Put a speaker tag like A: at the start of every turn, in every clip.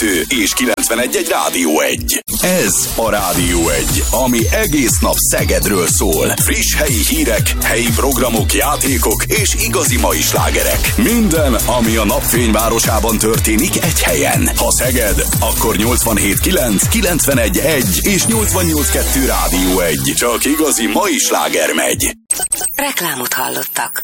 A: és 91.1 Rádió 1. Ez a Rádió 1, ami egész nap Szegedről szól. Friss helyi hírek, helyi programok, játékok és igazi mai slágerek. Minden, ami a napfényvárosában történik egy helyen. Ha Szeged, akkor 87.9, 91.1 és 88.2 Rádió 1. Csak igazi mai sláger megy.
B: Reklámot hallottak.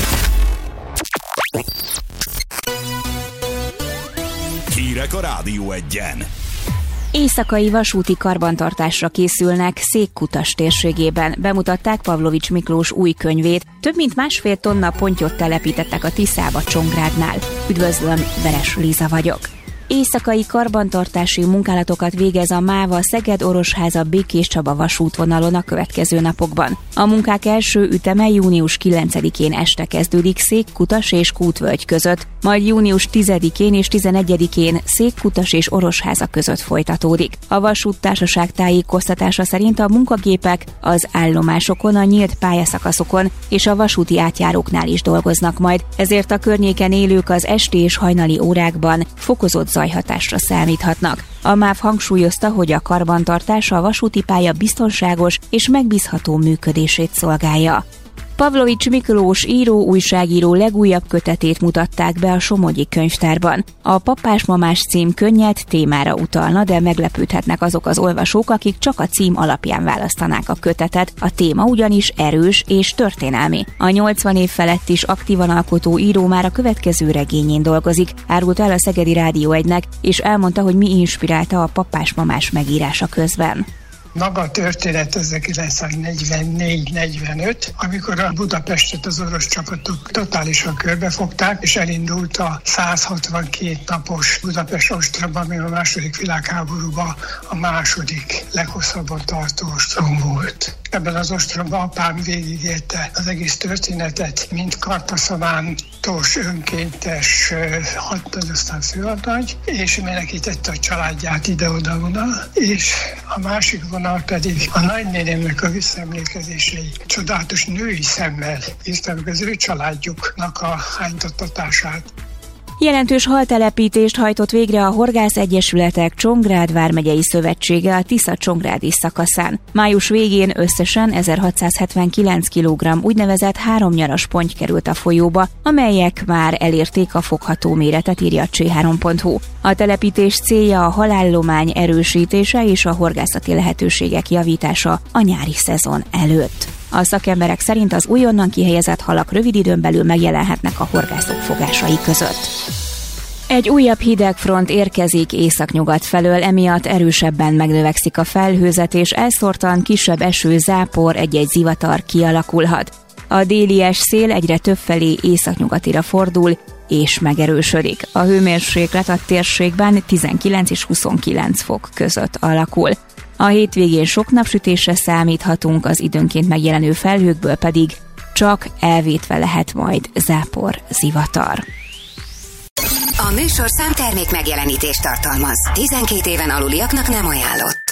A: Hírek a Rádió 1-en.
C: Éjszakai vasúti karbantartásra készülnek Székkutas térségében. Bemutatták Pavlovics Miklós új könyvét. Több mint 1,5 tonna pontyot telepítettek a Tiszába Csongrádnál. Üdvözlöm, Veres Liza vagyok. Éjszakai karbantartási munkálatokat végez a MÁVA Szeged-Orosháza-Békés Csaba vasútvonalon a következő napokban. A munkák első üteme június 9-én este kezdődik Székkutas és Kútvölgy között, majd június 10-én és 11-én Székkutas és Orosháza között folytatódik. A vasúttársaság tájékoztatása szerint a munkagépek az állomásokon, a nyílt pályaszakaszokon és a vasúti átjáróknál is dolgoznak majd, ezért a környéken élők az esti és hajnali órákban fokozott zajhatásra számíthatnak. A MÁV hangsúlyozta, hogy a karbantartás a vasúti pálya biztonságos és megbízható működését szolgálja. Pavlovics Miklós író-újságíró legújabb kötetét mutatták be a Somogyi Könyvtárban. A Papás-mamás cím könnyed témára utalna, de meglepődhetnek azok az olvasók, akik csak a cím alapján választanák a kötetet. A téma ugyanis erős és történelmi. A 80 év felett is aktívan alkotó író már a következő regényén dolgozik, árult el a Szegedi Rádió 1-nek, és elmondta, hogy mi inspirálta a Papás-mamás megírása közben.
D: Maga a történet 1944-45, amikor a Budapestet az orosz csapatok totálisan körbefogták, és elindult a 162 napos Budapest ostromba, ami a második világháborúban a második leghosszabban tartó ostrom volt. Ebben az ostromban apám végigélte az egész történetet, mint kartaszamántos, önkéntes hadnagy, aztán főhadnagy, és menekítette a családját ide-oda-oda, és a másik vonal pedig a nagynénémnek a visszaemlékezései csodálatos női szemmel írtam az ő családjuknak a hánytattatását.
C: Jelentős haltelepítést hajtott végre a Horgász Egyesületek Csongrád vármegyei szövetsége a Tisza-Csongrádi szakaszán. Május végén összesen 1679 kg úgynevezett háromnyaras ponty került a folyóba, amelyek már elérték a fogható méretet, írja a Cz3.hu. A telepítés célja a halállomány erősítése és a horgászati lehetőségek javítása a nyári szezon előtt. A szakemberek szerint az újonnan kihelyezett halak rövid időn belül megjelenhetnek a horgászok fogásai között. Egy újabb hidegfront érkezik északnyugat felől, emiatt erősebben megnövekszik a felhőzet, és elszórtan kisebb eső, zápor, egy-egy zivatar kialakulhat. A délies szél egyre többfelé északnyugatira fordul, és megerősödik. A hőmérséklet a térségben 19 és 29 fok között alakul. A hétvégén sok napsütésre számíthatunk, az időnként megjelenő felhőkből pedig csak elvétve lehet majd zápor, zivatar.
B: A műsorszám termék megjelenítést tartalmaz. 12 éven aluliaknak nem ajánlott.